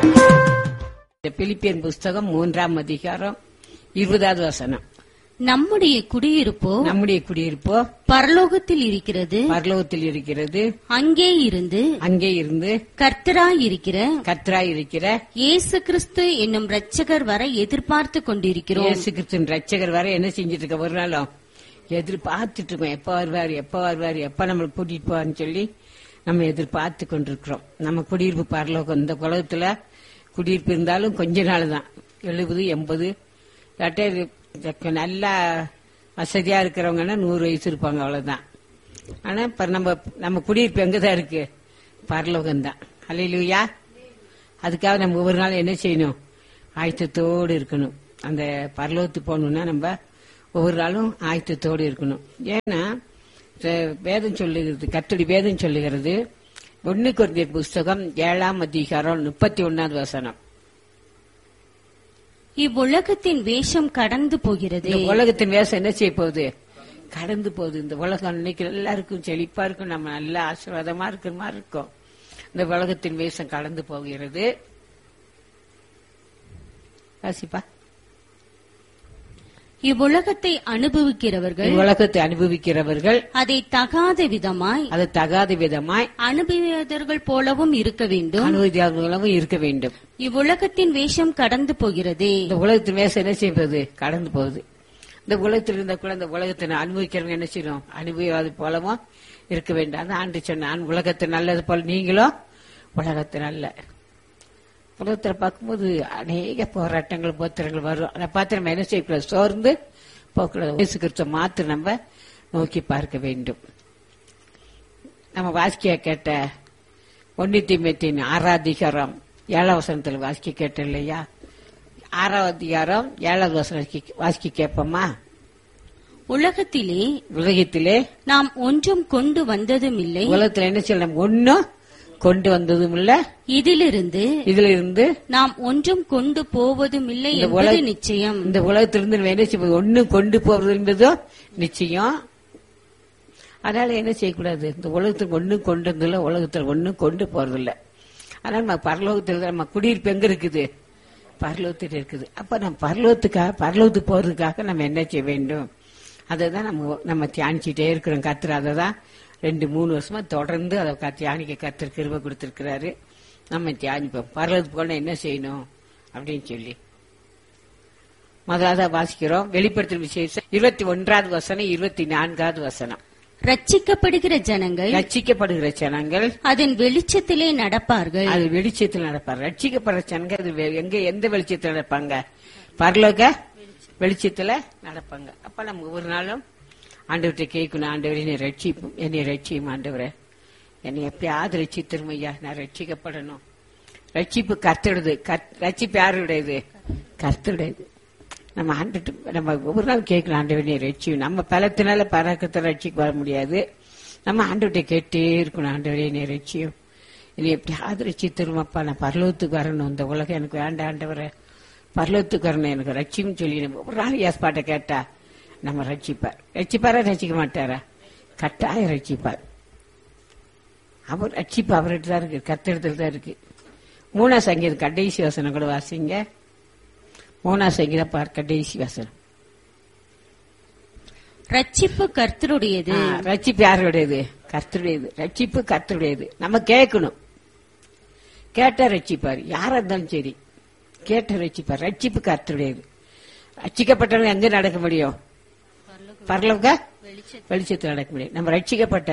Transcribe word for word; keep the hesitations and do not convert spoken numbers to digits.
Philippian புஸ்தகம் மூன்றாம் அதிகாரம் இருபதாவது வசனம். நம்முடைய குடியிருப்போ நம்முடைய குடியிருப்போ பரலோகத்தில் இருக்கிறது, பரலோகத்தில் இருக்கிறது, அங்கே இருந்து அங்கே இருந்து கர்த்தராய் இருக்கிற கர்த்தராய் இருக்கிற இயேசு கிறிஸ்து என்னும் இரட்சகர் வரை எதிர்பார்த்து கொண்டிருக்கிறோம். இயேசு கிறிஸ்துவின் ரட்சகர் வரை என்ன செஞ்சிட்டு இருக்க, ஒரு நாளும் எதிர்பார்த்துட்டு இருக்கோம். எப்ப வருவாரு, எப்ப வருவாரு, எப்ப நம்மளை கூட்டிட்டு போவான்னு சொல்லி நம்ம எதிர்பார்த்து கொண்டிருக்கிறோம். நம்ம குடியிருப்பு பரலோகம். இந்த உலகத்துல குடியிருப்பு இருந்தாலும் கொஞ்ச நாள் தான், எழுபது எண்பது நல்லா வசதியா இருக்கிறவங்கன்னா நூறு வயசு இருப்பாங்க, அவ்வளவுதான். ஆனா இப்ப நம்ம நம்ம குடியிருப்பு எங்கதான் இருக்கு, பரலோகம் தான். அல்லேலூயா. அதுக்காக நம்ம ஒவ்வொரு நாளும் என்ன செய்யணும், ஆயத்தத்தோடு இருக்கணும். அந்த பரலோகத்துக்கு போகணும்னா நம்ம ஒவ்வொரு நாளும் ஆயத்தத்தோடு இருக்கணும். ஏன்னா வேதம் சொல்லுகிறது, கர்த்தருடைய வேதம் சொல்லுகிறது, ஒன்னு கொரிந்தியர் புஸ்தகம் ஏழாம் அதிகாரம் முப்பத்தி ஒன்னாவது வசனம். இவ்வுலகத்தின் வேஷம் கடந்து போகிறது. இந்த உலகத்தின் வேஷம் என்ன செய்ய போகுது, கடந்து போகுது. இந்த உலகம் இன்னைக்கு எல்லாருக்கும் செழிப்பா இருக்கும், நம்ம நல்ல ஆசீர்வாதமா இருக்கிற மாதிரி இருக்கும். இந்த உலகத்தின் வேஷம் கடந்து போகிறது. வாசிப்பா. இவ்வுலகத்தை அனுபவிக்கிறவர்கள் உலகத்தை அனுபவிக்கிறவர்கள் அதை தகாத விதமாய் அது தகாத விதமாய் அனுபவியவர்கள் போலவும் இருக்க வேண்டும், அனுபவியாளர்களும் இருக்க வேண்டும். இவ்வுலகத்தின் வேஷம் கடந்து போகிறது. இந்த உலகத்தின் வேஷம் என்ன செய்வது, கடந்து போகுது. இந்த உலகத்தில் இருந்த கூட இந்த உலகத்தை அனுபவிக்கிறவங்க என்ன செய்யணும், அனுபவியாது போலவும் இருக்க வேண்டும். அதான் ஆண்டு சொன்னான், உலகத்தை நல்லது போல நீங்களும் உலகத்தை நல்ல. உலகத்தில் பார்க்கும்போது அநேக போராட்டங்கள் போத்திரங்கள் வரும். அதை பார்த்து நம்ம என்ன செய்யக்கூடாது, சோர்ந்து போக்கூடாது. இயேசு கிறிஸ்துவை மாத்திரம் நம்ம நோக்கி பார்க்க வேண்டும். நம்ம வாசிக்க கேட்ட ஒன்னு தீமோத்தேயு ஆறாம் அதிகாரம் ஏழாம் வசனத்தில் வாசிக்க கேட்ட இல்லையா, ஆறாம் அதிகாரம் ஏழாவது வசனம் வாசிக்க கேட்போமா. உலகத்திலே உலகத்திலே நாம் ஒன்றும் கொண்டு வந்ததும் இல்லை, உலகத்தில் என்ன செய்யலாம், ஒன்னும் கொண்டு வந்ததும் இல்ல, இதிலிருந்து இதுல இருந்து நாம் ஒன்றும் கொண்டு போவதும் இல்லை என்பது நிச்சயம். இந்த உலகத்திலிருந்து என்ன செய்வது, ஒன்னும் கொண்டு போவது என்பதும் நிச்சயம். அதனால என்ன செய்யக்கூடாது, இந்த உலகத்துக்கு ஒன்னும் கொண்டு வந்ததில்ல, உலகத்தில் ஒன்னும் கொண்டு போறதில்ல. அதனால நம்ம பரலோகத்தில் நம்ம குடியிருப்பு எங்க இருக்குது, பரலோகத்தில் இருக்குது. அப்ப நம்ம பரலோகத்துக்காக பரலோகத்துக்கு போறதுக்காக நம்ம என்ன செய்ய வேண்டும், அதை தான் நம்ம நம்ம தியானிச்சுட்டே இருக்கிறோம். கர்த்தர் அதை தான் ரெண்டு மூணு வருஷமா தொடர்ந்து அதை தியானிக்க கர்த்தர் கிருபை கொடுத்திருக்கிறாரு. நம்ம தியானிப்போம், பரலோகத்துக்கு போனா என்ன செய்யணும் அப்படின்னு சொல்லி. முதலாவது வாசிக்கிறோம் வெளிப்படுத்தல் விசேஷம் இருபத்தி ஒன்றாவது வசனம் இருபத்தி நான்காவது வசனம். ரட்சிக்கப்படுகிற ஜனங்கள் ரட்சிக்கப்படுகிற ஜனங்கள் அதன் வெளிச்சத்திலே நடப்பார்கள். அது வெளிச்சத்தில் நடப்பார். ரட்சிக்கப்படுற ஜனங்கள் அது எங்க எந்த வெளிச்சத்தில் நடப்பாங்க, பரலோக வெளிச்சத்துல நடப்பாங்க. அப்ப நம்ம ஒவ்வொரு நாளும் ஆண்டவர்கிட்ட கேட்கணும், ஆண்டவரே என்னை ரட்சிப்பும், என்னை ரட்சியும் ஆண்டவரே, என்னை எப்படியாவது ரட்சித்திரும் ஐயா, நான் ரட்சிக்கப்படணும். ரட்சிப்பு கர்த்தருடையது. ரட்சிப்பு யாருடையது, கர்த்தருடையது. நம்ம ஆண்டு நம்ம ஒவ்வொரு நாள் கேட்கலாம், ஆண்டவரே என்னை ரட்சியும். நம்ம பலத்தினால பறக்கத்தை ரட்சிக்கு வர முடியாது. நம்ம ஆண்டவர்கிட்ட கேட்டே இருக்கணும், ஆண்டவரே என்னை ரட்சியும், என்னை எப்படியாவது ரட்சித்திருமப்பா, நான் பரலோகத்துக்கு வரணும், இந்த உலகம் எனக்கு வேண்டாம் ஆண்டவரே, பரலோகத்துக்கு வரணும், எனக்கு ரட்சியும் சொல்லி நம்ம ஒரு நாள் ஏற்பாட்டை கேட்டா நம்ம ரட்சிப்பார். ரட்சிப்பாரா ரட்சிக்க மாட்டாரா, கட்டாயம் ரட்சிப்பார். அவர் ரட்சிப்பு அவர்கிட்ட தான் இருக்கு, கர்த்தரிடத்துல தான் இருக்கு. மூணா சங்கீதம் கடைசி வசனம் கூட வாசிங்க. மூணா சங்கீதம் பார், கடைசி வசனம். ரட்சிப்பு கர்த்தருடையது. ரட்சிப்பு யாருடையது, கர்த்தருடையது. ரட்சிப்பு கர்த்தருடையது. நம்ம கேட்கணும், கேட்டா ரட்சிப்பார். யாரா இருந்தாலும் சரி கேட்ட ரட்சிப்பார். ரட்சிப்பு கர்த்தருடையது. ரட்சிக்கப்பட்டவங்க எங்க நடக்க முடியும், பரலோக வெளிச்சத்தில் நடக்க முடியும். நம்ம ரட்சிக்கப்பட்ட